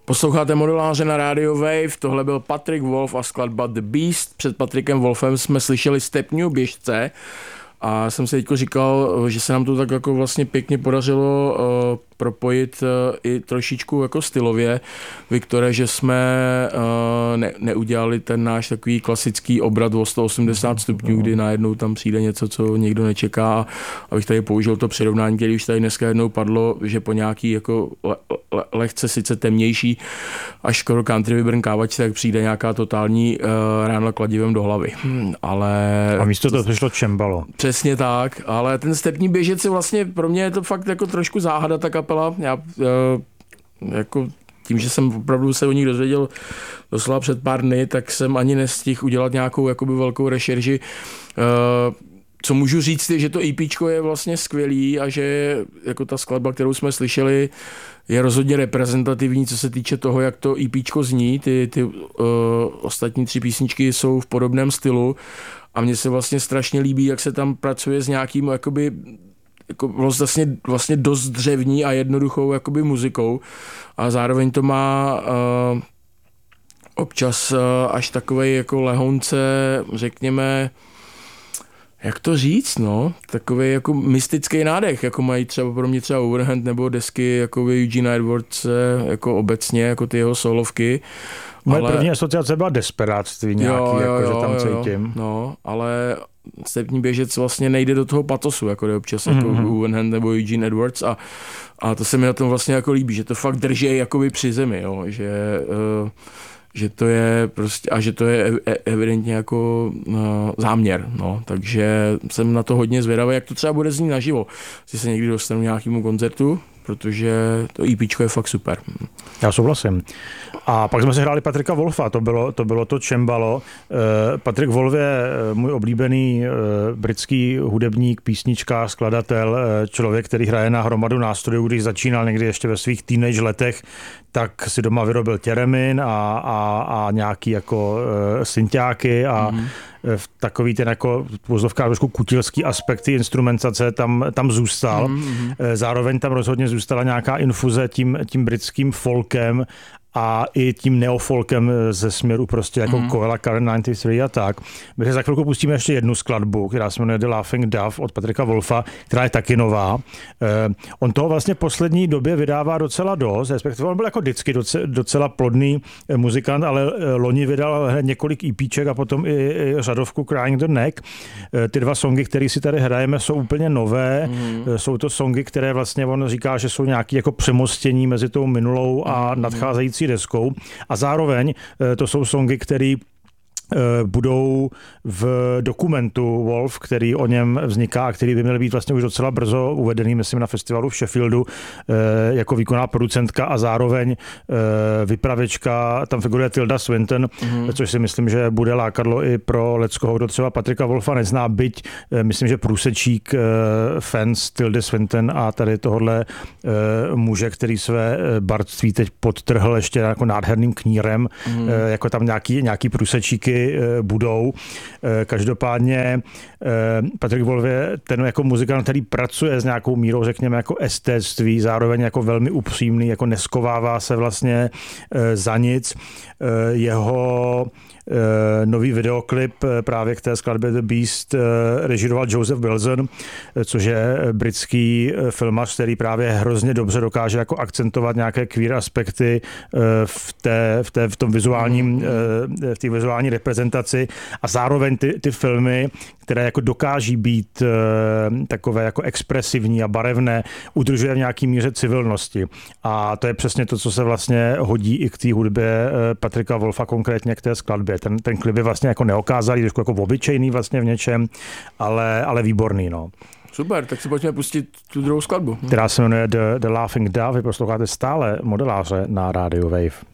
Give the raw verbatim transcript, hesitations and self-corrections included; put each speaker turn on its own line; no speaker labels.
Posloucháte Modeláře na Radio Wave, tohle byl Patrick Wolf a skladba The Beast. Před Patrickem Wolfem jsme slyšeli Stepňu běžce a jsem si teďko říkal, že se nám to tak jako vlastně pěkně podařilo uh, propojit uh, i trošičku jako stylově, Viktore, že jsme uh, ne, neudělali ten náš takový klasický obrat o sto osmdesát stupňů, kdy najednou tam přijde něco, co někdo nečeká, abych tady použil to přirovnání, který už tady dneska jednou padlo, že po nějaký jako le, le, lehce sice temnější až skoro country vybrnkávačce, tak přijde nějaká totální uh, rána kladivem do hlavy. Hmm, ale...
A místo toho přišlo čembalo.
Přesně tak, ale ten Stepní běžec je vlastně, pro mě je to fakt jako trošku záhada ta kapela. Já jako tím, že jsem opravdu se o nich dozvěděl doslova před pár dny, tak jsem ani nestihl udělat nějakou jakoby velkou rešerži. Co můžu říct je, že to EPčko je vlastně skvělý a že jako ta skladba, kterou jsme slyšeli, je rozhodně reprezentativní, co se týče toho, jak to EPčko zní. Ty, ty uh, ostatní tři písničky jsou v podobném stylu a mně se vlastně strašně líbí, jak se tam pracuje s nějakým jakoby jako vlastně, vlastně dost dřevní a jednoduchou jakoby muzikou a zároveň to má uh, občas uh, až takovej jako lehonce, řekněme, jak to říct, no, takový jako mystický nádech, jako mají třeba pro mě třeba Overhand nebo desky jako Eugene Edwards, jako obecně, jako ty jeho solovky.
Moje ale... první asociace byla desperáctví nějaký, jo, jo, jako, že tam cítím.
Jo, no, ale Stepní běžec vlastně nejde do toho patosu, jako jde občas mm-hmm. jako Overhand nebo Eugene Edwards a, a to se mi na tom vlastně jako líbí, že to fakt drží jakoby při zemi, jo, že... Uh, že to je prostě, a že to je evidentně jako no, záměr, no, takže jsem na to hodně zvědavý, jak to třeba bude znít naživo, jestli se někdy dostanu nějakému koncertu, protože to EPčko je fakt super.
Já souhlasím. A pak jsme si hráli Patricka Wolfa, to bylo to, bylo to čembalo. Patrick Wolf je můj oblíbený britský hudebník, písničkář, skladatel, člověk, který hraje na hromadu nástrojů, když začínal někdy ještě ve svých teenage letech, tak si doma vyrobil těremin a, a, a nějaký jako synťáky a mm-hmm. v takový ten jako vozovka trošku kutilský aspekty instrumentace tam, tam zůstal. Mm-hmm. Zároveň tam rozhodně zůstala nějaká infuze tím, tím britským folkem a i tím neofolkem ze směru prostě jako mm. Coela Current devadesát tři a tak. My se za chvilku pustíme ještě jednu skladbu, která se jmenuje The Laughing Dove od Patricka Wolfa, která je taky nová. Eh, on toho vlastně v poslední době vydává docela dost, respektive on byl jako vždycky docela, docela plodný muzikant, ale loni vydal hned několik EPček a potom i, i řadovku Crying the Neck. Eh, ty dva songy, které si tady hrajeme, jsou úplně nové. Mm. Eh, jsou to songy, které vlastně on říká, že jsou nějaké jako přemostění mezi tou minulou a mm. nadcházející deskou a zároveň to jsou songy, které budou v dokumentu Wolf, který o něm vzniká a který by měl být vlastně už docela brzo uvedený, myslím, na festivalu v Sheffieldu jako výkonná producentka a zároveň vypravěčka, tam figuruje Tilda Swinton, mm-hmm. což si myslím, že bude lákadlo i pro leckoho, kdo třeba Patricka Wolfa nezná, byť myslím, že průsečík fans Tildy Swinton a tady tohodle muže, který své bardství teď podtrhl ještě jako nádherným knírem, mm-hmm. jako tam nějaký, nějaký průsečíky budou. Každopádně Patrick Wolf je ten jako muzikant, který pracuje s nějakou mírou, řekněme, jako estétství, zároveň jako velmi upřímný, jako neskovává se vlastně za nic. Jeho nový videoklip právě k té skladbě The Beast režíroval Joseph Wilson, což je britský filmař, který právě hrozně dobře dokáže jako akcentovat nějaké queer aspekty v, té, v, té, v tom vizuálním, v té vizuální reprezentaci a zároveň ty, ty filmy, které jako dokáží být takové jako expresivní a barevné, udržuje v nějaký míře civilnosti. A to je přesně to, co se vlastně hodí i k té hudbě Patricka Wolfa, konkrétně k té skladbě. Ten, ten klip je vlastně jako neokázalý, trošku jako obyčejný vlastně v něčem, ale, ale výborný, no.
Super, tak si pojďme pustit tu druhou skladbu.
Která se jmenuje The, The Laughing Dove, vy posloucháte stále Modeláře na Radio Wave.